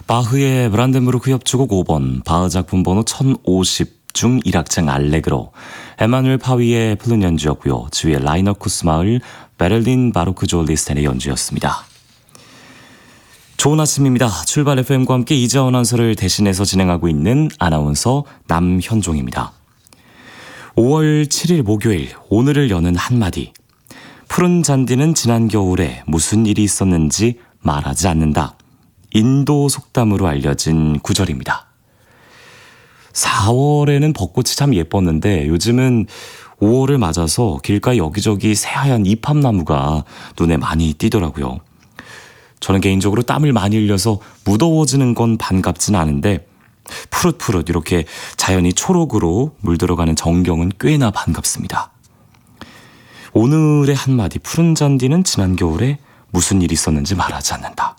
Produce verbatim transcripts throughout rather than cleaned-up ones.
바흐의 브란덴부르크 협주곡 오 번, 바흐 작품 번호 천오십 중 일 악장 알레그로, 에마누엘 파위의 플룻 연주였고요. 지휘의 라이너 쿠스마을, 베를린 바로크 졸리스텐의 연주였습니다. 좋은 아침입니다. 출발 에프엠과 함께 이재원 아나운서를 대신해서 진행하고 있는 아나운서 남현종입니다. 오월 칠일 목요일, 오늘을 여는 한마디. 푸른 잔디는 지난 겨울에 무슨 일이 있었는지 말하지 않는다. 인도 속담으로 알려진 구절입니다. 사월에는 벚꽃이 참 예뻤는데 요즘은 오월을 맞아서 길가에 여기저기 새하얀 이팝나무가 눈에 많이 띄더라고요. 저는 개인적으로 땀을 많이 흘려서 무더워지는 건 반갑진 않은데 푸릇푸릇 이렇게 자연이 초록으로 물들어가는 정경은 꽤나 반갑습니다. 오늘의 한마디, 푸른 잔디는 지난 겨울에 무슨 일이 있었는지 말하지 않는다.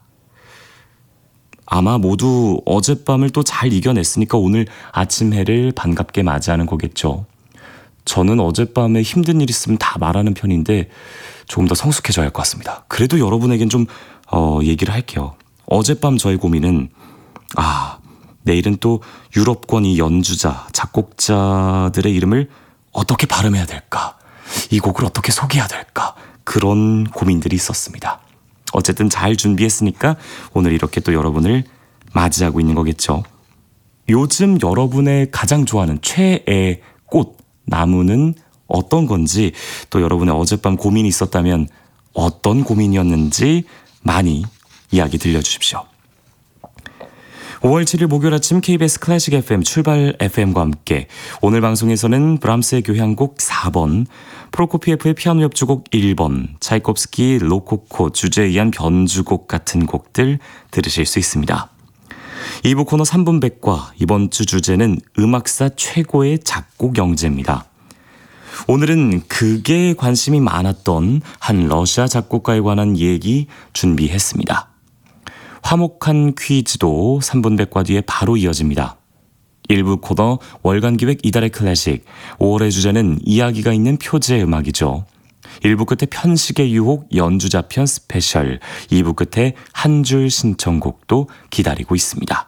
아마 모두 어젯밤을 또 잘 이겨냈으니까 오늘 아침 해를 반갑게 맞이하는 거겠죠. 저는 어젯밤에 힘든 일 있으면 다 말하는 편인데 조금 더 성숙해져야 할 것 같습니다. 그래도 여러분에겐 좀 어, 얘기를 할게요. 어젯밤 저의 고민은 아 내일은 또 유럽권 이 연주자, 작곡자들의 이름을 어떻게 발음해야 될까? 이 곡을 어떻게 소개해야 될까? 그런 고민들이 있었습니다. 어쨌든 잘 준비했으니까 오늘 이렇게 또 여러분을 맞이하고 있는 거겠죠. 요즘 여러분의 가장 좋아하는 최애 꽃, 나무는 어떤 건지, 또 여러분의 어젯밤 고민이 있었다면 어떤 고민이었는지 많이 이야기 들려주십시오. 오월 칠일 목요일 아침 케이비에스 클래식 에프엠 출발 에프엠과 함께 오늘 방송에서는 브람스의 교향곡 사 번, 프로코피에프의 피아노 협주곡 일 번, 차이콥스키 로코코 주제에 의한 변주곡 같은 곡들 들으실 수 있습니다. 이 부 코너 삼 분 백과 이번 주 주제는 음악사 최고의 작곡 영재입니다. 오늘은 극에 관심이 많았던 한 러시아 작곡가에 관한 얘기 준비했습니다. 화목한 퀴즈도 삼 분 백과 뒤에 바로 이어집니다. 일 부 코너 월간 기획 이달의 클래식, 오월의 주제는 이야기가 있는 표지의 음악이죠. 일 부 끝에 편식의 유혹 연주자 편 스페셜, 이 부 끝에 한 줄 신청곡도 기다리고 있습니다.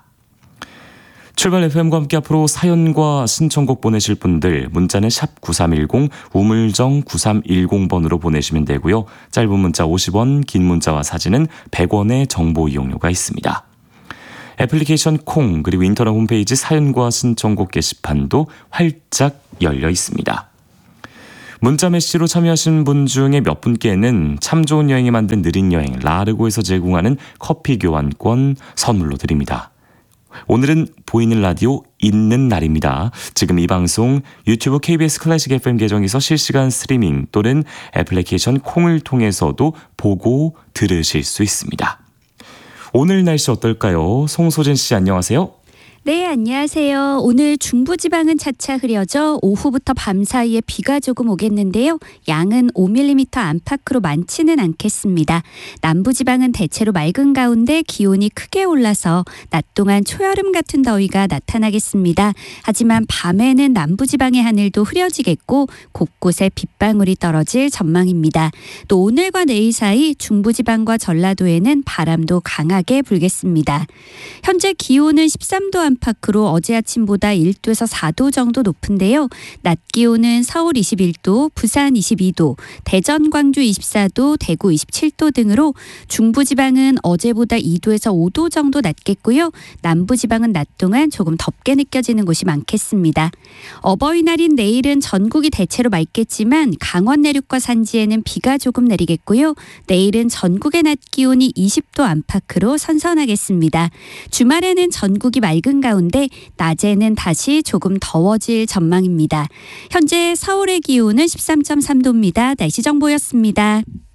출발 에프엠과 함께 앞으로 사연과 신청곡 보내실 분들 문자는 샵 구삼일공, 우물정 구삼일공 번으로 보내시면 되고요. 짧은 문자 오십 원, 긴 문자와 사진은 백 원의 정보 이용료가 있습니다. 애플리케이션 콩 그리고 인터넷 홈페이지 사연과 신청곡 게시판도 활짝 열려 있습니다. 문자 메시로 참여하신 분 중에 몇 분께는 참 좋은 여행이 만든 느린 여행 라르고에서 제공하는 커피 교환권 선물로 드립니다. 오늘은 보이는 라디오 있는 날입니다. 지금 이 방송 유튜브 케이비에스 클래식 에프엠 계정에서 실시간 스트리밍 또는 애플리케이션 콩을 통해서도 보고 들으실 수 있습니다. 오늘 날씨 어떨까요? 송소진 씨 안녕하세요. 네, 안녕하세요. 오늘 중부지방은 차차 흐려져 오후부터 밤 사이에 비가 조금 오겠는데요. 양은 오 밀리미터 안팎으로 많지는 않겠습니다. 남부지방은 대체로 맑은 가운데 기온이 크게 올라서 낮 동안 초여름 같은 더위가 나타나겠습니다. 하지만 밤에는 남부지방의 하늘도 흐려지겠고 곳곳에 빗방울이 떨어질 전망입니다. 또 오늘과 내일 사이 중부지방과 전라도에는 바람도 강하게 불겠습니다. 현재 기온은 십삼 도 안팎으로 어제 아침보다 일 도에서 사 도 정도 높은데요. 낮 기온은 서울 이십일 도, 부산 이십이 도, 대전, 광주 이십사 도, 대구 이십칠 도 등으로 중부지방은 어제보다 이 도에서 오 도 정도 낮겠고요. 남부지방은 낮 동안 조금 덥게 느껴지는 곳이 많겠습니다. 어버이날인 내일은 전국이 대체로 맑겠지만 강원 내륙과 산지에는 비가 조금 내리겠고요. 내일은 전국의 낮 기온이 이십 도 안팎으로 선선하겠습니다. 주말에는 전국이 맑은 가운데 낮에는 다시 조금 더워질 전망입니다. 현재 서울의 기온은 십삼 점 삼 도입니다. 날씨 정보였습니다.